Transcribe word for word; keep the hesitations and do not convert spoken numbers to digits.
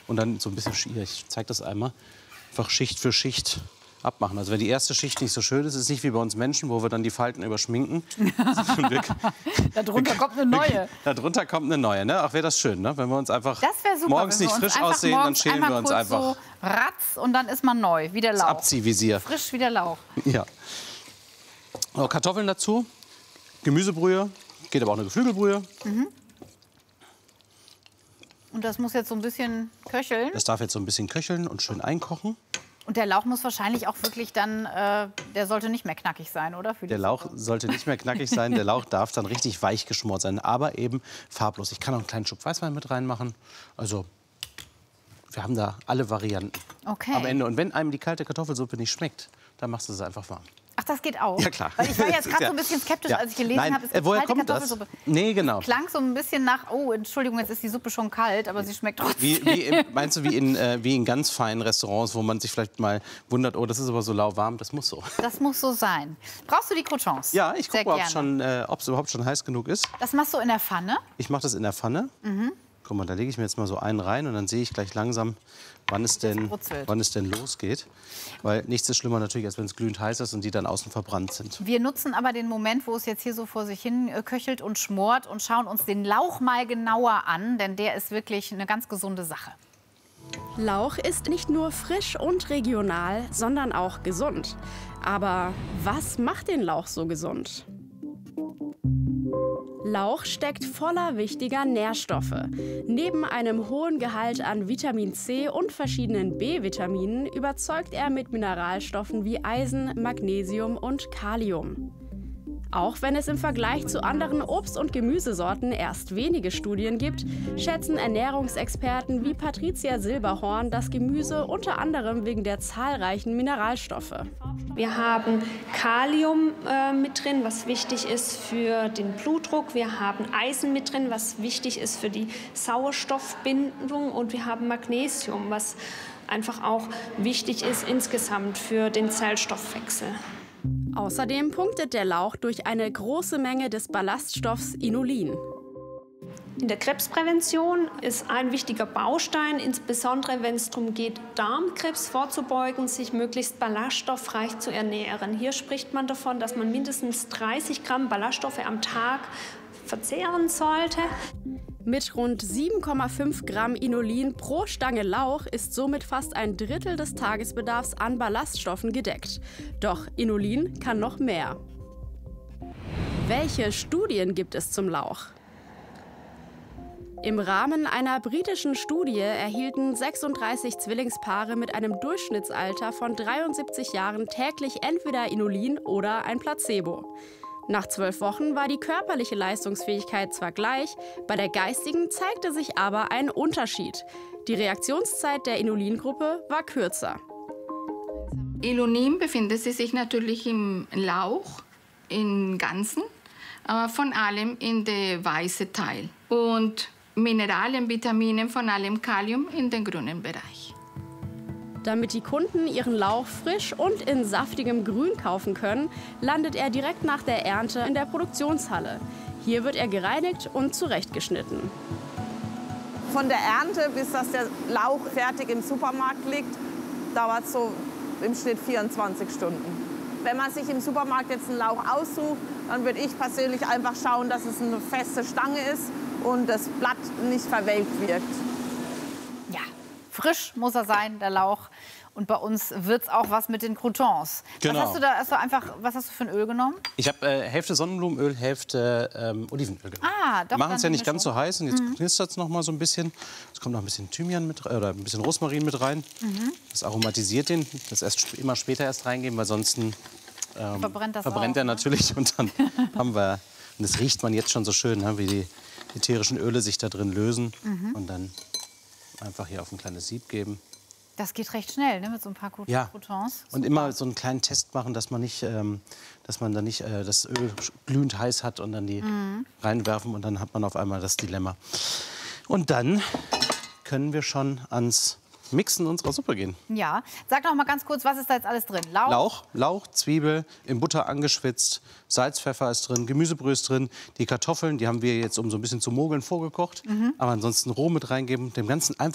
und dann so ein bisschen, ich zeige das einmal, einfach Schicht für Schicht abmachen. Also wenn die erste Schicht nicht so schön ist, ist es nicht wie bei uns Menschen, wo wir dann die Falten überschminken. Darunter kommt eine neue. Darunter kommt eine neue, ne? Ach, wäre das schön, ne? Wenn wir uns einfach das super, morgens nicht frisch aussehen, dann schälen wir uns einfach. So ratz und dann ist man neu, wie der Lauch. Das Abziehvisier. Frisch wie der Lauch. Ja. So, Kartoffeln dazu, Gemüsebrühe, geht aber auch eine Geflügelbrühe. Mhm. Und das muss jetzt so ein bisschen köcheln. Das darf jetzt so ein bisschen köcheln und schön einkochen. Und der Lauch muss wahrscheinlich auch wirklich dann, äh, der sollte nicht mehr knackig sein, oder? Für die der Lauch Suppe. sollte nicht mehr knackig sein. Der Lauch darf dann richtig weich geschmort sein, aber eben farblos. Ich kann auch einen kleinen Schub Weißwein mit reinmachen. Also wir haben da alle Varianten okay. am Ende. Und wenn einem die kalte Kartoffelsuppe nicht schmeckt, dann machst du sie einfach warm. Ach, das geht auch? Ja, klar. Weil ich war jetzt gerade ja. so ein bisschen skeptisch, ja. als ich gelesen habe, es gibt woher kalte kommt Kartoffelsuppe. Das? Nee, genau. Es klang so ein bisschen nach, oh, Entschuldigung, jetzt ist die Suppe schon kalt, aber sie schmeckt trotzdem. Wie, wie in, meinst du, wie in, äh, wie in ganz feinen Restaurants, wo man sich vielleicht mal wundert, oh, das ist aber so lauwarm, das muss so. Das muss so sein. Brauchst du die Croutons? Ja, ich gucke mal, gerne. ob es äh, überhaupt schon heiß genug ist. Das machst du in der Pfanne? Ich mache das in der Pfanne. Mhm. Guck mal, da lege ich mir jetzt mal so einen rein und dann sehe ich gleich langsam, wann es denn, wann es denn losgeht. Weil nichts ist schlimmer natürlich, als wenn es glühend heiß ist und die dann außen verbrannt sind. Wir nutzen aber den Moment, wo es jetzt hier so vor sich hin köchelt und schmort und schauen uns den Lauch mal genauer an, denn der ist wirklich eine ganz gesunde Sache. Lauch ist nicht nur frisch und regional, sondern auch gesund. Aber was macht den Lauch so gesund? Lauch steckt voller wichtiger Nährstoffe. Neben einem hohen Gehalt an Vitamin C und verschiedenen B-Vitaminen überzeugt er mit Mineralstoffen wie Eisen, Magnesium und Kalium. Auch wenn es im Vergleich zu anderen Obst- und Gemüsesorten erst wenige Studien gibt, schätzen Ernährungsexperten wie Patricia Silberhorn das Gemüse unter anderem wegen der zahlreichen Mineralstoffe. Wir haben Kalium äh, mit drin, was wichtig ist für den Blutdruck. Wir haben Eisen mit drin, was wichtig ist für die Sauerstoffbindung. Und wir haben Magnesium, was einfach auch wichtig ist insgesamt für den Zellstoffwechsel. Außerdem punktet der Lauch durch eine große Menge des Ballaststoffs Inulin. In der Krebsprävention ist ein wichtiger Baustein, insbesondere wenn es darum geht, Darmkrebs vorzubeugen, sich möglichst ballaststoffreich zu ernähren. Hier spricht man davon, dass man mindestens dreißig Gramm Ballaststoffe am Tag verzehren sollte. Mit rund sieben Komma fünf Gramm Inulin pro Stange Lauch ist somit fast ein Drittel des Tagesbedarfs an Ballaststoffen gedeckt. Doch Inulin kann noch mehr. Welche Studien gibt es zum Lauch? Im Rahmen einer britischen Studie erhielten sechsunddreißig Zwillingspaare mit einem Durchschnittsalter von dreiundsiebzig Jahren täglich entweder Inulin oder ein Placebo. Nach zwölf Wochen war die körperliche Leistungsfähigkeit zwar gleich, bei der geistigen zeigte sich aber ein Unterschied. Die Reaktionszeit der Inulingruppe war kürzer. Inulin befindet sich natürlich im Lauch, im Ganzen, aber von allem in der weißen Teil. Und Mineralien, Vitamine, von allem Kalium in den grünen Bereich. Damit die Kunden ihren Lauch frisch und in saftigem Grün kaufen können, landet er direkt nach der Ernte in der Produktionshalle. Hier wird er gereinigt und zurechtgeschnitten. Von der Ernte bis dass der Lauch fertig im Supermarkt liegt, dauert es so im Schnitt vierundzwanzig Stunden. Wenn man sich im Supermarkt jetzt einen Lauch aussucht, dann würde ich persönlich einfach schauen, dass es eine feste Stange ist und das Blatt nicht verwelkt wirkt. Ja, frisch muss er sein, der Lauch. Und bei uns wird es auch was mit den Croutons. Genau. Was hast du da hast du einfach, was hast du für ein Öl genommen? Ich habe äh, Hälfte Sonnenblumenöl, Hälfte ähm, Olivenöl genommen. Ah, doch. Wir machen es ja nicht ganz so heiß und jetzt Mhm. knistert es noch mal so ein bisschen. Es kommt noch ein bisschen Thymian mit oder ein bisschen Rosmarin mit rein. Mhm. Das aromatisiert den. Das erst sp- immer später erst reingeben, weil sonst ähm, Verbrennt das verbrennt auch, er ne? natürlich. Und dann haben wir, und das riecht man jetzt schon so schön, ne, wie die ätherischen Öle sich da drin lösen. Mhm. Und dann einfach hier auf ein kleines Sieb geben. Das geht recht schnell, ne, mit so ein paar Croutons. Ja. Croutons. Und immer so einen kleinen Test machen, dass man nicht, ähm, dass man dann nicht äh, das Öl glühend heiß hat und dann die Mhm. reinwerfen und dann hat man auf einmal das Dilemma. Und dann können wir schon ans Mixen unserer Suppe gehen. Ja, sag noch mal ganz kurz, was ist da jetzt alles drin? Lauch? Lauch, Lauch, Zwiebel, in Butter angeschwitzt, Salz, Pfeffer ist drin, Gemüsebrühe ist drin, die Kartoffeln, die haben wir jetzt, um so ein bisschen zu mogeln, vorgekocht. Mhm. Aber ansonsten roh mit reingeben, dem Ganzen einfach